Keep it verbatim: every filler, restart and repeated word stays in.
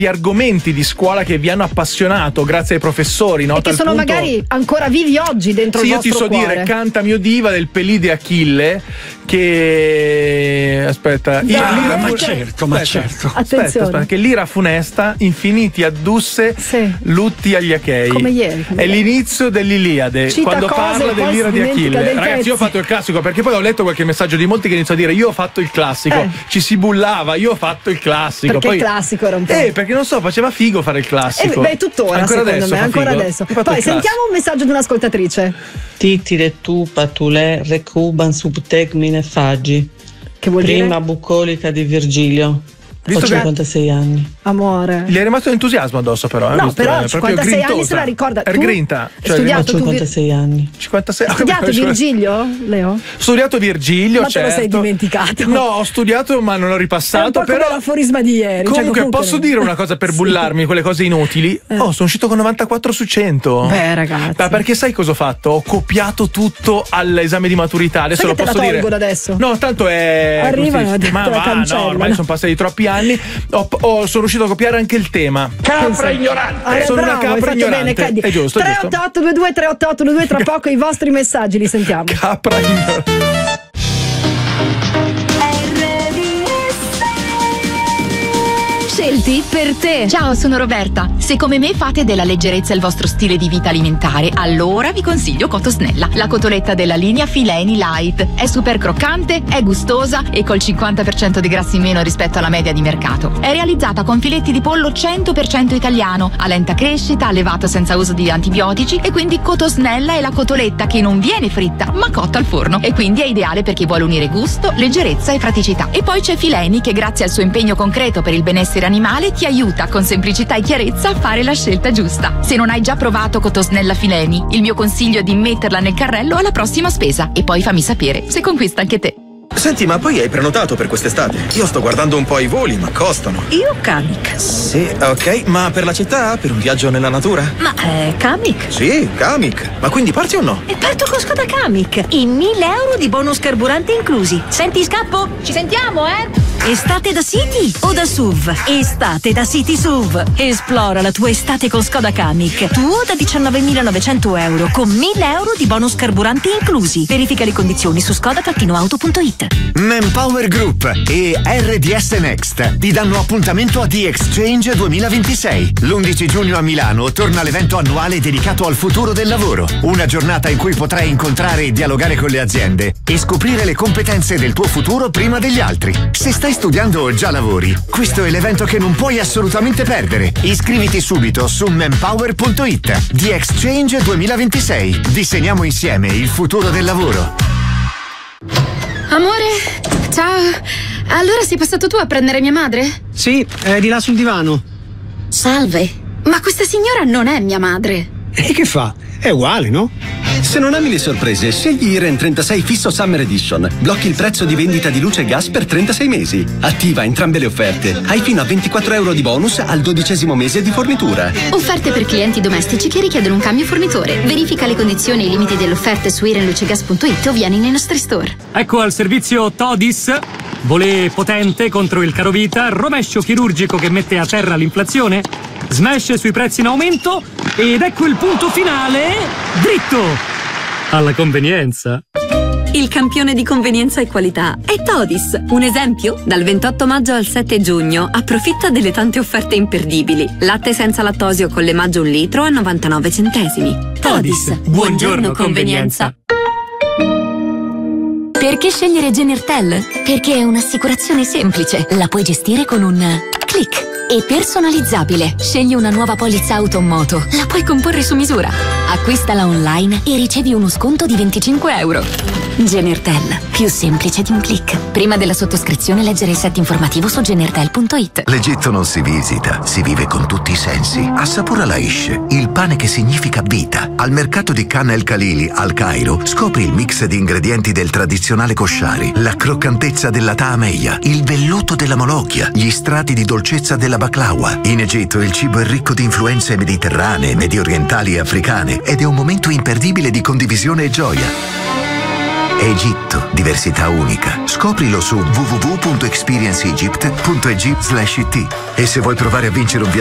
gli argomenti di scuola che vi hanno appassionato grazie ai professori, no? E che sono punto... magari ancora vivi oggi dentro sì, il vostro cuore. Sì, io ti so cuore. dire Canta mio diva del Pelide Achille, che aspetta, Dai, l'ira ma fu... certo, ma aspetta, certo. Aspetta, aspetta, che l'ira funesta, infiniti addusse, sì. lutti agli Achei. Come ieri. Come è ieri. l'inizio dell'Iliade, Cita quando cose, parla dell'ira di Achille. Ragazzi, pezzi. io ho fatto il classico, perché poi ho letto qualche messaggio di molti che iniziano a dire io ho fatto il classico, eh. ci si bullava, io ho fatto il classico. Perché poi... il classico era un po'. Eh, perché non so, faceva figo fare il classico. Eh, beh, tuttora, ancora secondo adesso me, ancora figo. adesso. Poi sentiamo un messaggio di un'ascoltatrice. Titire tu patulè recuban subtecmine faggi. Che vuol Prima dire? bucolica di Virgilio. Ho cinquantasei anni. Amore. Gli è rimasto entusiasmo addosso, però. Eh? No, Visto, però è cinquantasei grintosa. anni se la ricorda. È Tu grinta. Cioè, studiato Ho cinquantasei tu... anni. cinquantasei Hai studiato Virgilio, Leo? Ho studiato Virgilio, ma certo. te lo sei dimenticato? No, ho studiato ma non l'ho ripassato. È un po' però come l'aforisma di ieri. Comunque, cioè, comunque posso no. dire una cosa per sì. bullarmi, quelle cose inutili? Eh. Oh, sono uscito con novantaquattro su cento. Beh, ragazzi. Ma perché sai cosa ho fatto? Ho copiato tutto all'esame di maturità. Adesso sai lo che posso te la dire. Da adesso? No, tanto è. Arrivano, così. Ma te la va, cancellano. no, ormai sono passati troppi anni. Ho, ho, sono riuscito a copiare anche il tema. Capra ignorante. Ah, sono bravo, una capra ignorante. Bene, è giusto, tre otto otto due due tre otto otto due due, tra poco i vostri messaggi li sentiamo. Capra ignorante. Scelti per te. Ciao, sono Roberta. Se come me fate della leggerezza il vostro stile di vita alimentare, allora vi consiglio Cotosnella, la cotoletta della linea Fileni Light. È super croccante, è gustosa e col cinquanta per cento di grassi in meno rispetto alla media di mercato. È realizzata con filetti di pollo cento per cento italiano, a lenta crescita, allevato senza uso di antibiotici, e quindi Cotosnella è la cotoletta che non viene fritta ma cotta al forno, e quindi è ideale per chi vuole unire gusto, leggerezza e praticità. E poi c'è Fileni, che grazie al suo impegno concreto per il benessere animale ti aiuta con semplicità e chiarezza a fare la scelta giusta. Se non hai già provato Cotosnella Fileni, il mio consiglio è di metterla nel carrello alla prossima spesa e poi fammi sapere se conquista anche te. Senti, ma poi hai prenotato per quest'estate? Io sto guardando un po' i voli, ma costano. Io Kamiq. Sì, ok, ma per la città? Per un viaggio nella natura? Ma è Kamiq? Sì, Kamiq. Ma quindi parti o no? E parto con Skoda Kamiq. I mille euro di bonus carburante inclusi. Senti, scappo? Ci sentiamo, eh? Estate da City o da S U V? Estate da City S U V. Esplora la tua estate con Skoda Kamiq. Tuo da diciannovemilanovecento euro con mille euro di bonus carburante inclusi. Verifica le condizioni su skoda auto punto it. Manpower Group e R D S Next ti danno appuntamento a The Exchange duemilaventisei. L'undici giugno a Milano torna l'evento annuale dedicato al futuro del lavoro. Una giornata in cui potrai incontrare e dialogare con le aziende e scoprire le competenze del tuo futuro prima degli altri. Se stai studiando o già lavori, questo è l'evento che non puoi assolutamente perdere. Iscriviti subito su manpower punto it. The Exchange duemilaventisei. Disegniamo insieme il futuro del lavoro. Amore, ciao. Allora sei passato tu a prendere mia madre? Sì, è di là sul divano. Salve, ma questa signora non è mia madre. E che fa? È uguale, no? Se non ami le sorprese, scegli Iren trentasei Fisso Summer Edition. Blocchi il prezzo di vendita di luce e gas per trentasei mesi. Attiva entrambe le offerte. Hai fino a ventiquattro euro di bonus al dodicesimo mese di fornitura. Offerte per clienti domestici che richiedono un cambio fornitore. Verifica le condizioni e i limiti delle offerte su iren luce gas punto it o vieni nei nostri store. Ecco al servizio Todis. Volé potente contro il carovita, rovescio chirurgico che mette a terra l'inflazione, smash sui prezzi in aumento ed ecco il punto finale, dritto alla convenienza. Il campione di convenienza e qualità è Todis. Un esempio? Dal ventotto maggio al sette giugno approfitta delle tante offerte imperdibili. Latte senza lattosio con l'emaggio un litro a novantanove centesimi. Todis, buongiorno, buongiorno convenienza. Perché scegliere Genertel? Perché è un'assicurazione semplice. La puoi gestire con un click. E personalizzabile. Scegli una nuova polizza auto o moto. La puoi comporre su misura. Acquistala online e ricevi uno sconto di venticinque euro. Genertel. Più semplice di un click. Prima della sottoscrizione leggere il set informativo su genertel punto it. L'Egitto non si visita, si vive con tutti i sensi. Assapora l'aish, il pane che significa vita. Al mercato di Khan El Khalili, al Cairo, scopri il mix di ingredienti del tradizionale koshari, la croccantezza della taameya, il velluto della molochia, gli strati di dolcezza della baklawa. In Egitto il cibo è ricco di influenze mediterranee, mediorientali e africane ed è un momento imperdibile di condivisione e gioia. Egitto, diversità unica. Scoprilo su w w w punto experience egypt punto e g slash it. E se vuoi provare a vincere un viaggio